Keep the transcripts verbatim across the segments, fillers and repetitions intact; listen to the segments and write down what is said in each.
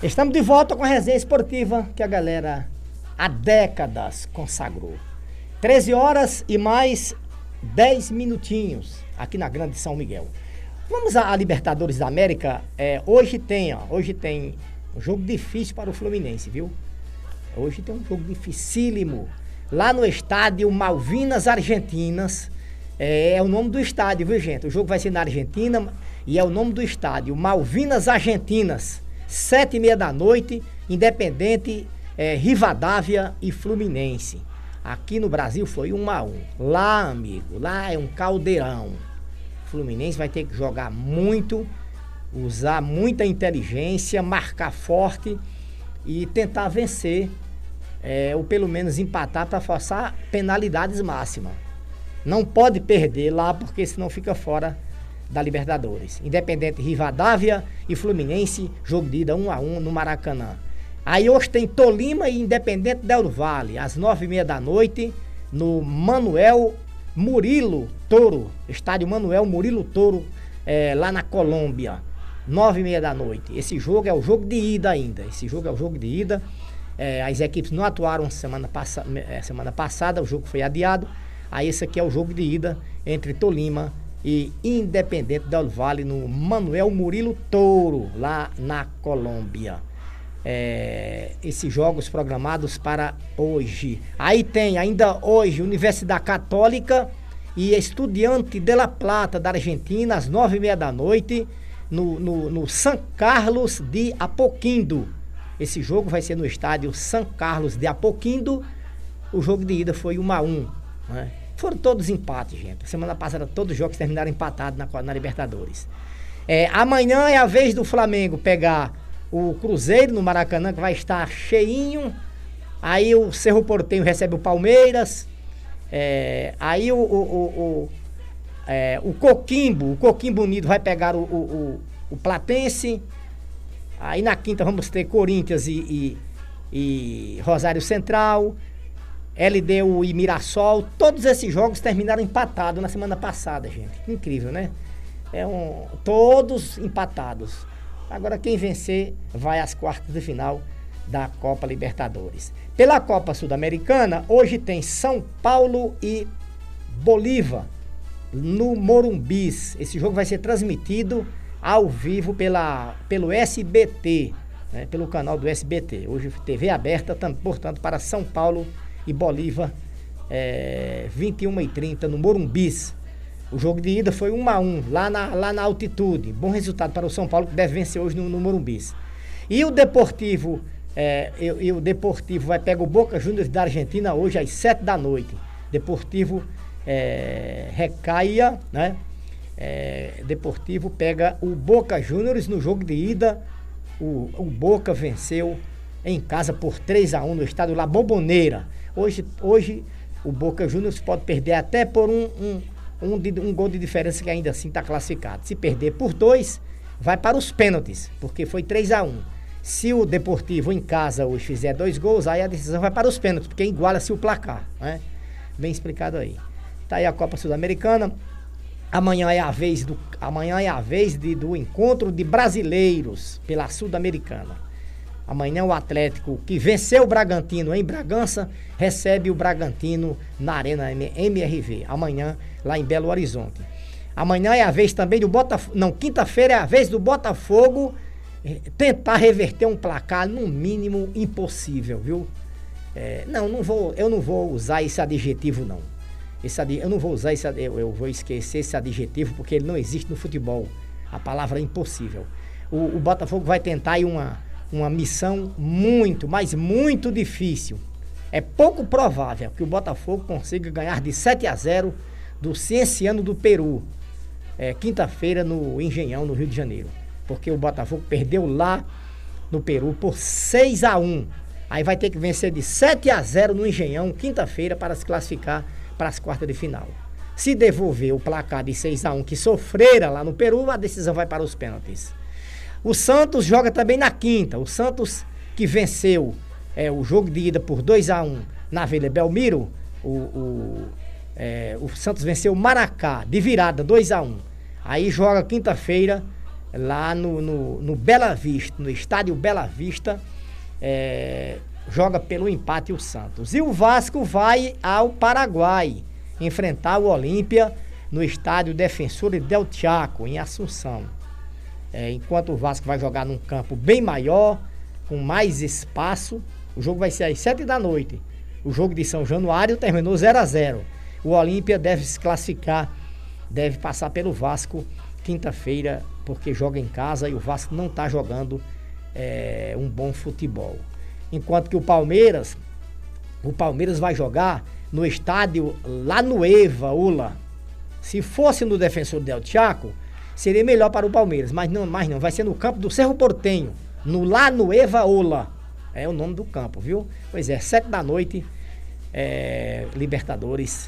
Estamos de volta com a resenha esportiva que a galera há décadas consagrou. treze horas e mais dez minutinhos aqui na Grande São Miguel. Vamos à Libertadores da América. É, hoje tem, ó, hoje tem um jogo difícil para o Fluminense, viu? Hoje tem um jogo dificílimo. Lá no estádio Malvinas Argentinas. É, é o nome do estádio, viu, gente? O jogo vai ser na Argentina e é o nome do estádio Malvinas Argentinas. Sete e meia da noite, Independente, é, Rivadavia e Fluminense. Aqui no Brasil foi um a um. Lá, amigo, lá é um caldeirão. O Fluminense vai ter que jogar muito, usar muita inteligência, marcar forte e tentar vencer, é, ou pelo menos empatar para forçar penalidades máximas. Não pode perder lá, porque senão fica fora da Libertadores. Independente, Rivadavia e Fluminense, jogo de ida um a um no Maracanã. Aí hoje tem Tolima e Independente Del Valle, às nove e meia da noite, no Manuel Murilo Toro, estádio Manuel Murilo Toro, é, lá na Colômbia, nove e meia da noite. Esse jogo é o jogo de ida ainda, esse jogo é o jogo de ida. É, as equipes não atuaram semana, passa, é, semana passada, o jogo foi adiado. Aí esse aqui é o jogo de ida entre Tolima e Independente Del Valle no Manuel Murilo Toro, lá na Colômbia. É, esses jogos programados para hoje. Aí tem ainda hoje Universidade Católica e Estudiante de La Plata da Argentina, às nove e meia da noite, no, no, no São Carlos de Apoquindo. Esse jogo vai ser no estádio São Carlos de Apoquindo. O jogo de ida foi um a um, né? Foram todos empates, gente. Semana passada todos os jogos terminaram empatados na, na Libertadores. É, amanhã é a vez do Flamengo pegar o Cruzeiro no Maracanã, que vai estar cheinho. Aí o Cerro Porteño recebe o Palmeiras. É, aí o, o, o, o, é, o Coquimbo, o Coquimbo Unido vai pegar o, o, o, o Platense. Aí na quinta vamos ter Corinthians e, e, e Rosário Central. L D U e Mirassol. Todos esses jogos terminaram empatados na semana passada, gente. Incrível, né? É um, todos empatados. Agora quem vencer vai às quartas de final da Copa Libertadores. Pela Copa Sul-Americana, hoje tem São Paulo e Bolívar no Morumbis. Esse jogo vai ser transmitido ao vivo pela, pelo S B T, né? Pelo canal do S B T. Hoje T V aberta, portanto, para São Paulo e Bolívar, é, vinte e uma e trinta no Morumbis. O jogo de ida foi um a um, lá na, lá na altitude. Bom resultado para o São Paulo, que deve vencer hoje no, no Morumbis. E o Deportivo, é, e, e o Deportivo vai pegar o Boca Juniors da Argentina hoje às sete da noite. Deportivo é, Recaia, né? É, Deportivo pega o Boca Juniors no jogo de ida. O, o Boca venceu em casa por três a um no estádio La Bombonera. Hoje, hoje o Boca Juniors pode perder até por um, um, um, de, um gol de diferença, que ainda assim está classificado. Se perder por dois, vai para os pênaltis, porque foi três a um. Se o Deportivo em casa hoje fizer dois gols, aí a decisão vai para os pênaltis, porque iguala-se o placar, né? Bem explicado aí. Tá aí a Copa Sul-Americana. Amanhã é a vez, do, amanhã é a vez de, do encontro de brasileiros pela Sul-Americana. Amanhã o Atlético, que venceu o Bragantino em Bragança, recebe o Bragantino na Arena M R V. Amanhã, lá em Belo Horizonte. Amanhã é a vez também do Botafogo. Não, quinta-feira é a vez do Botafogo eh, tentar reverter um placar, no mínimo, impossível, viu? É, não, não vou, eu não vou usar esse adjetivo, não. Esse, eu não vou usar esse eu, eu vou esquecer esse adjetivo, porque ele não existe no futebol. A palavra é impossível. O, o Botafogo vai tentar aí uma. Uma missão muito, mas muito difícil. É pouco provável que o Botafogo consiga ganhar de sete a zero do Cienciano do Peru, é, quinta-feira no Engenhão, no Rio de Janeiro. Porque o Botafogo perdeu lá no Peru por seis a um. Aí vai ter que vencer de sete a zero no Engenhão, quinta-feira, para se classificar para as quartas de final. Se devolver o placar de seis a um que sofrera lá no Peru, a decisão vai para os pênaltis. O Santos joga também na quinta. O Santos, que venceu é, o jogo de ida por dois a um na Vila Belmiro, o, o, é, o Santos venceu o Maracá de virada dois a um. Aí joga quinta-feira lá no, no, no Bela Vista, no estádio Bela Vista, é, joga pelo empate o Santos. E o Vasco vai ao Paraguai enfrentar o Olímpia no estádio Defensor del Chaco, em Assunção. É, enquanto o Vasco vai jogar num campo bem maior, com mais espaço, o jogo vai ser às sete da noite. O jogo de São Januário terminou zero a zero. O Olímpia deve se classificar, deve passar pelo Vasco quinta-feira, porque joga em casa e o Vasco não está jogando é, um bom futebol. Enquanto que o Palmeiras, o Palmeiras vai jogar no estádio La Nueva Ola. Se fosse no Defensor del Chaco, seria melhor para o Palmeiras, mas não, mas não, vai ser no campo do Cerro Porteño, no La Nueva Ola. É o nome do campo, viu? Pois é, sete da noite, é, Libertadores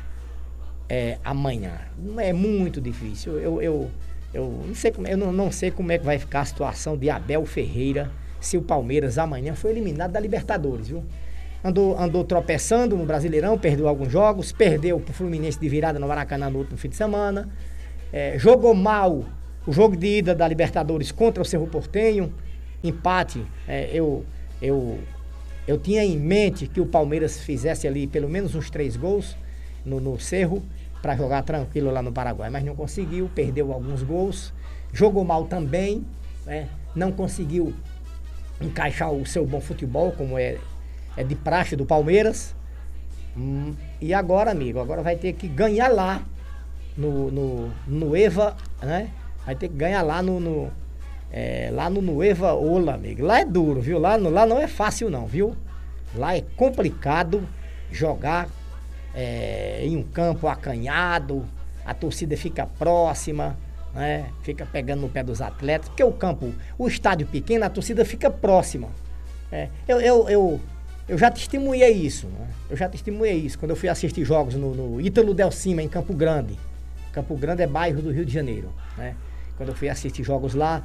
é, amanhã. É muito difícil. Eu, eu, eu, não sei como, eu não, não sei como é que vai ficar a situação de Abel Ferreira se o Palmeiras amanhã foi eliminado da Libertadores, viu? Andou, andou tropeçando no Brasileirão, perdeu alguns jogos, perdeu pro Fluminense de virada no Maracanã no último fim de semana, é, jogou mal o jogo de ida da Libertadores contra o Cerro Porteño, empate. É, eu, eu, eu tinha em mente que o Palmeiras fizesse ali pelo menos uns três gols no, no Cerro para jogar tranquilo lá no Paraguai, mas não conseguiu, perdeu alguns gols, jogou mal também, né? Não conseguiu encaixar o seu bom futebol, como é, é de praxe do Palmeiras. Hum, e agora, amigo, agora vai ter que ganhar lá no, no, no Eva, né? Vai ter que ganhar lá no, no, é, lá no Nueva Ola, amigo. Lá é duro, viu? Lá, no, lá não é fácil não, viu? Lá é complicado jogar é, em um campo acanhado, a torcida fica próxima, né? Fica pegando no pé dos atletas, porque o campo, o estádio pequeno, a torcida fica próxima. É, eu, eu, eu, eu já testemunhei isso, né? Eu já testemunhei isso quando eu fui assistir jogos no, no Ítalo Del Cima, em Campo Grande. Campo Grande é bairro do Rio de Janeiro, né? Quando eu fui assistir jogos lá,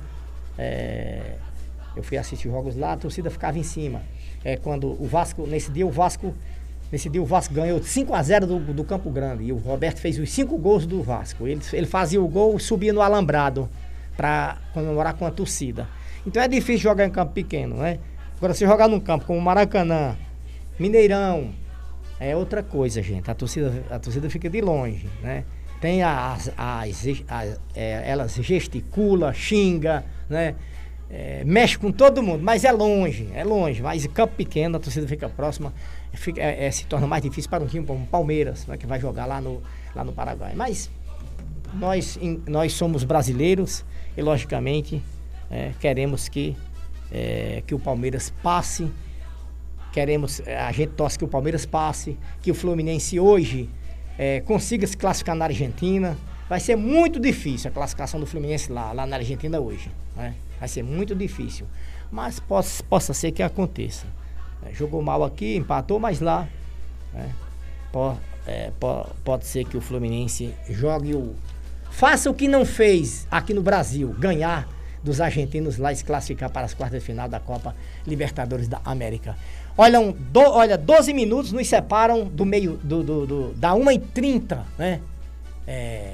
é, eu fui assistir jogos lá, a torcida ficava em cima. É, quando o Vasco, nesse dia o Vasco, nesse dia o Vasco ganhou cinco a zero do, do Campo Grande, e o Roberto fez os cinco gols do Vasco. Ele, ele fazia o gol e subia no alambrado para comemorar com a torcida. Então é difícil jogar em campo pequeno, né? Agora, se jogar num campo como Maracanã, Mineirão, é outra coisa, gente. A torcida, a torcida fica de longe, né? Tem as, as, as é, elas gesticulam, xinga, né? É, mexe com todo mundo, mas é longe, é longe. Mas em campo pequeno, a torcida fica próxima, fica, é, é, se torna mais difícil para um time como o Palmeiras, né, que vai jogar lá no, lá no Paraguai. Mas nós, em, nós somos brasileiros e, logicamente, é, queremos que, é, que o Palmeiras passe. Queremos, a gente torce que o Palmeiras passe, que o Fluminense hoje é, consiga se classificar na Argentina. Vai ser muito difícil a classificação do Fluminense lá, lá na Argentina hoje, né? Vai ser muito difícil, mas possa, possa ser que aconteça. É, jogou mal aqui, empatou, mas lá, né? Pode, é, pode, pode ser que o Fluminense jogue o... Faça o que não fez aqui no Brasil, ganhar dos argentinos lá e se classificar para as quartas de final da Copa Libertadores da América. Olha, um, do, olha doze minutos nos separam do meio, do, do, do, da uma e trinta, né? É,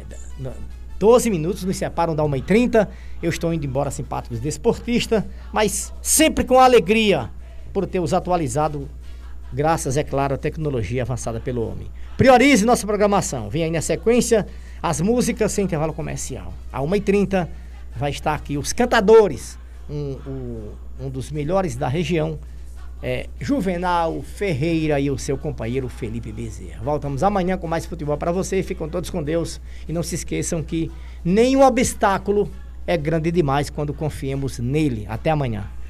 doze minutos nos separam da uma e trinta. Eu estou indo embora, simpáticos desportista, mas sempre com alegria por ter os atualizado, graças, é claro, à tecnologia avançada pelo homem. Priorize nossa programação. Vem aí na sequência as músicas sem intervalo comercial. À uma e trinta vai estar aqui os cantadores, um, um, um dos melhores da região, é, Juvenal Ferreira e o seu companheiro Felipe Bezerra. Voltamos amanhã com mais futebol para vocês. Ficam todos com Deus e não se esqueçam que nenhum obstáculo é grande demais quando confiemos nele. Até amanhã.